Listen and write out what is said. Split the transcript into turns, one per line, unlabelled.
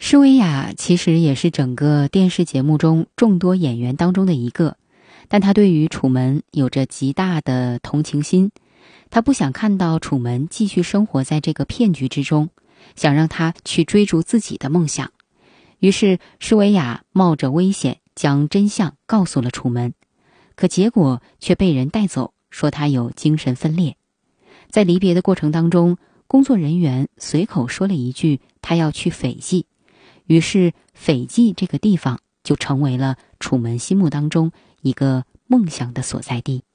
施维亚其实也是整个电视节目中众多演员当中的一个，但他对于楚门有着极大的同情心，他不想看到楚门继续生活在这个骗局之中，想让他去追逐自己的梦想。于是施维亚冒着危险将真相告诉了楚门，可结果却被人带走，说他有精神分裂。在离别的过程当中，工作人员随口说了一句他要去斐济，于是斐济这个地方就成为了楚门心目当中一个梦想的所在地。